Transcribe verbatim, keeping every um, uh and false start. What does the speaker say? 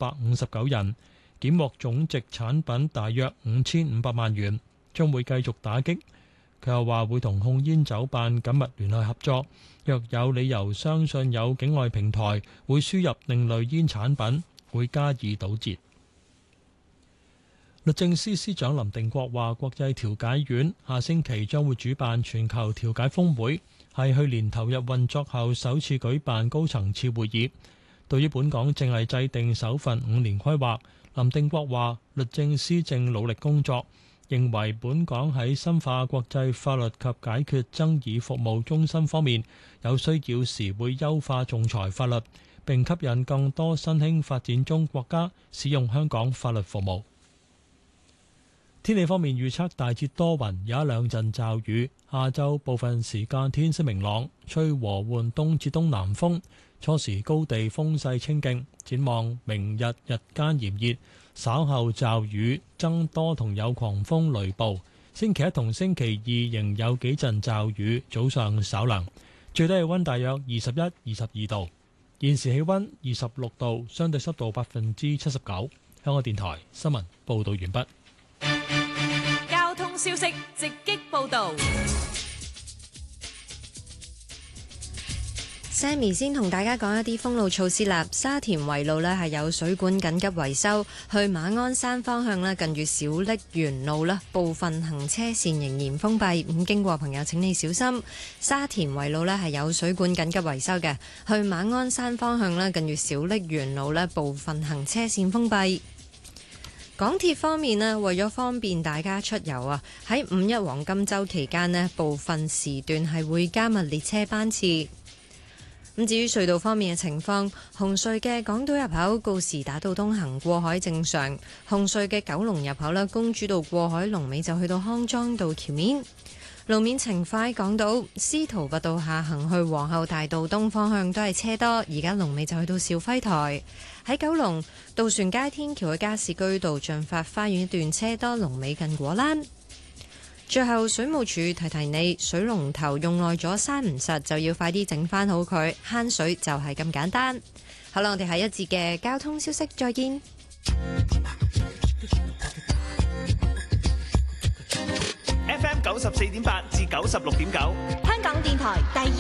百五十九人，檢獲總值產品大約五千五百萬元，將會繼續打擊。佢又話會同控煙酒辦緊密聯繫合作，若有理由相信有境外平台會輸入另類煙產品，會加以堵截。律政司司長林定國話，國際調解院下星期將會主辦全球調解峰會，係去年投入運作後首次舉辦高層次會議。對於本港正係制定首份五年規劃，林定國話律政司正努力工作，認為本港喺深化國際法律及解決爭議服務中心方面有需要時會優化仲裁法律，並吸引更多新興發展中國家使用香港法律服務。天氣方面預測大致多雲，有一兩陣驟雨。下晝部分時間天色明朗，吹和緩東至東南風。初時高地風勢清勁。展望明日日間炎熱，稍後驟雨增多同有狂風雷暴。星期一同星期二仍有幾陣驟雨，早上稍涼。最低氣溫大約二十一、二十二度。現時氣溫二十六度，相對濕度百分之七十九。香港電台新聞報道完畢。 交通消息直擊報道。 Sammy 先同大家講一啲封路措施啦。沙田圍路呢係有水管緊急維修，去馬鞍山方向呢，近住小瀝源路啦，部分行車線仍然封閉，咁經過朋友請你小心。沙田圍路呢係有水管緊急維修嘅，去馬鞍山方向呢，近住小瀝源路呢，部分行車線封閉。港鐵方面呢，為咗方便大家出遊啊，喺五一黃金週期間呢，部分時段係會加密列車班次。咁至於隧道方面嘅情況，紅隧嘅港島入口告士打道東行過海正常，紅隧嘅九龍入口啦，公主道過海龍尾就去到康莊道橋面。路面情況喺港島司徒拔道下行去皇后大道東方向都係車多，而家龍尾就去到肇輝台。喺九龍渡船街天橋嘅加士居道進發花園一段車多，龍尾近果欄。最後水務署提提你，水龍頭用耐咗閂唔實，就要快啲整翻好佢，慳水就係咁簡單。好啦，我哋下一節嘅交通消息再見。 F M 九十四點八至九十六點九， 香港電台第二